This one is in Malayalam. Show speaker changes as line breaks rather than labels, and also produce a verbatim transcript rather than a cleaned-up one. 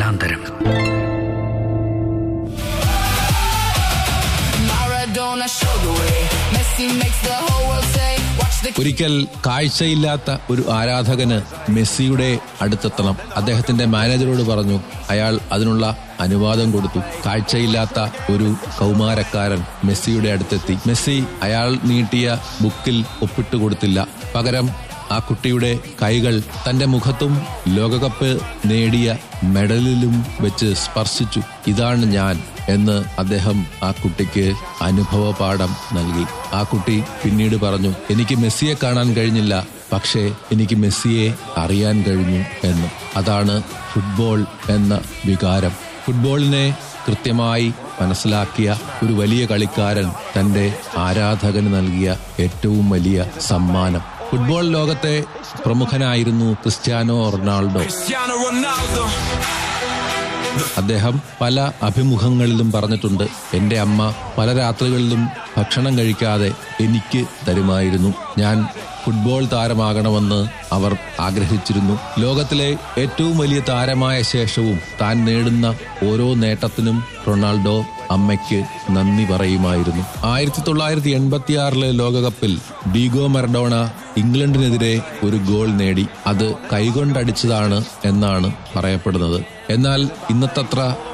കഥാന്തരം.
ഒരിക്കൽ കാഴ്ചയില്ലാത്ത ഒരു ആരാധകന് മെസ്സിയുടെ അടുത്തെത്തണം. അദ്ദേഹത്തിന്റെ മാനേജരോട് പറഞ്ഞു. അയാൾ അതിനുള്ള അനുവാദം കൊടുത്തു. കാഴ്ചയില്ലാത്ത ഒരു കൗമാരക്കാരൻ മെസ്സിയുടെ അടുത്തെത്തി. മെസ്സി അയാൾ നീട്ടിയ ബുക്കിൽ ഒപ്പിട്ട് കൊടുത്തില്ല. പകരം ആ കുട്ടിയുടെ കൈകൾ തന്റെ മുഖത്തും ലോകകപ്പ് നേടിയ മെഡലിലും വെച്ച് സ്പർശിച്ചു. ഇതാണ് ഞാൻ എന്ന് അദ്ദേഹം ആ കുട്ടിക്ക് അനുഭവ പാഠം നൽകി. ആ കുട്ടി പിന്നീട് പറഞ്ഞു, എനിക്ക് മെസ്സിയെ കാണാൻ കഴിഞ്ഞില്ല, പക്ഷേ എനിക്ക് മെസ്സിയെ അറിയാൻ കഴിഞ്ഞു എന്ന്. അതാണ് ഫുട്ബോൾ എന്ന വികാരം. ഫുട്ബോളിനെ കൃത്യമായി മനസ്സിലാക്കിയ ഒരു വലിയ കളിക്കാരൻ തന്റെ ആരാധകന് നൽകിയ ഏറ്റവും വലിയ സമ്മാനം. ഫുട്ബോൾ ലോകത്തെ പ്രമുഖനായിരുന്നു ക്രിസ്ത്യാനോ റൊണാൾഡോ. അദ്ദേഹം പല അഭിമുഖങ്ങളിലും പറഞ്ഞിട്ടുണ്ട്, എന്റെ അമ്മ പല രാത്രികളിലും ഭക്ഷണം കഴിക്കാതെ എനിക്ക് തരുമായിരുന്നു. ഞാൻ ഫുട്ബോൾ താരമാകണമെന്ന് അവർ ആഗ്രഹിച്ചിരുന്നു. ലോകത്തിലെ ഏറ്റവും വലിയ താരമായ ശേഷവും താൻ നേടുന്ന ഓരോ നേട്ടത്തിനും റൊണാൾഡോ അമ്മയ്ക്ക് നന്ദി പറയുമായിരുന്നു. ആയിരത്തി തൊള്ളായിരത്തി എൺപത്തി ആറിലെ ലോകകപ്പിൽ ഡീഗോ മറഡോണ ഇംഗ്ലണ്ടിനെതിരെ ഒരു ഗോൾ നേടി. അത് കൈകൊണ്ടടിച്ചതാണ് എന്നാണ് പറയപ്പെടുന്നത്. എന്നാൽ ഇന്നത്തത്ര